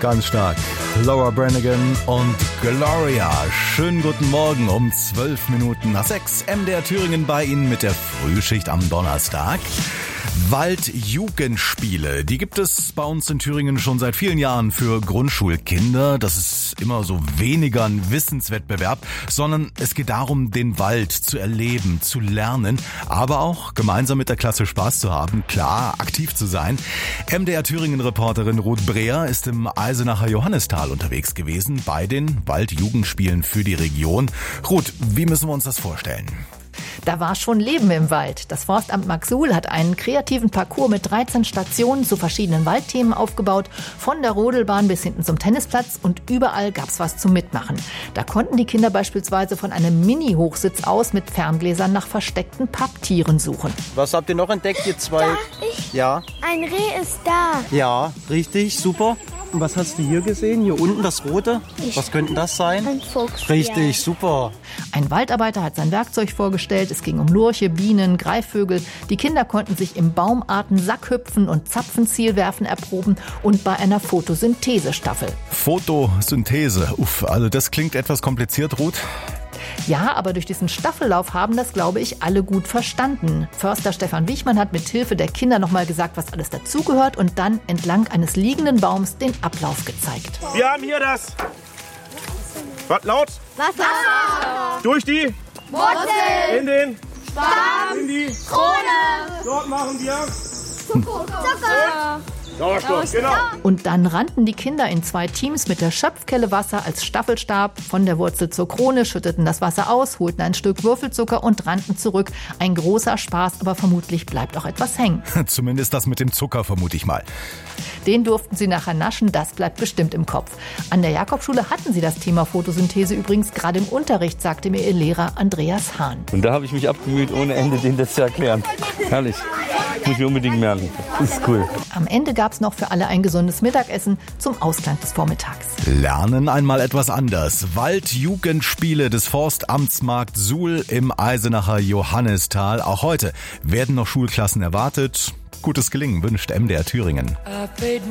Ganz stark. Laura Branigan und Gloria. Schönen guten Morgen um 12 Minuten nach 6. MDR Thüringen bei Ihnen mit der Frühschicht am Donnerstag. Waldjugendspiele, die gibt es bei uns in Thüringen schon seit vielen Jahren für Grundschulkinder. Das ist immer so weniger ein Wissenswettbewerb, sondern es geht darum, den Wald zu erleben, zu lernen, aber auch gemeinsam mit der Klasse Spaß zu haben, klar, aktiv zu sein. MDR Thüringen-Reporterin Ruth Breher ist im Eisenacher Johannistal unterwegs gewesen bei den Waldjugendspielen für die Region. Ruth, wie müssen wir uns das vorstellen? Da war schon Leben im Wald. Das Forstamt Marksuhl hat einen kreativen Parcours mit 13 Stationen zu verschiedenen Waldthemen aufgebaut, von der Rodelbahn bis hinten zum Tennisplatz, und überall gab's was zum Mitmachen. Da konnten die Kinder beispielsweise von einem Mini-Hochsitz aus mit Ferngläsern nach versteckten Papptieren suchen. Was habt ihr noch entdeckt, ihr zwei? Ja. Ein Reh ist da. Ja, richtig, super. Und was hast du hier gesehen? Hier unten das Rote? Was könnte das sein? Ein Fuchs. Richtig, super. Ein Waldarbeiter hat sein Werkzeug vorgestellt. Es ging um Lurche, Bienen, Greifvögel. Die Kinder konnten sich im Baumarten Sackhüpfen und Zapfenzielwerfen erproben und bei einer Photosynthesestaffel. Photosynthese. Also das klingt etwas kompliziert, Ruth. Ja, aber durch diesen Staffellauf haben das, glaube ich, alle gut verstanden. Förster Stefan Wichmann hat mit Hilfe der Kinder nochmal gesagt, was alles dazugehört, und dann entlang eines liegenden Baums den Ablauf gezeigt. Wir haben hier das. Was laut? Wasser. Durch die Wurzel. in den Stamm. in die Krone. dort machen wir Zucker. Sauerstoff, genau. Und dann rannten die Kinder in 2 Teams mit der Schöpfkelle Wasser als Staffelstab von der Wurzel zur Krone, schütteten das Wasser aus, holten ein Stück Würfelzucker und rannten zurück. Ein großer Spaß, aber vermutlich bleibt auch etwas hängen. Zumindest das mit dem Zucker, vermute ich mal. Den durften sie nachher naschen, das bleibt bestimmt im Kopf. An der Jakobschule hatten sie das Thema Photosynthese übrigens gerade im Unterricht, sagte mir ihr Lehrer Andreas Hahn. Und da habe ich mich abgemüht, ohne Ende denen das zu erklären. Herrlich. Muss ich unbedingt merken. Das ist cool. Am Ende gab es noch für alle ein gesundes Mittagessen zum Ausklang des Vormittags. Lernen einmal etwas anders. Waldjugendspiele des Forstamts Marksuhl im Eisenacher Johannistal. Auch heute werden noch Schulklassen erwartet. Gutes Gelingen wünscht MDR Thüringen.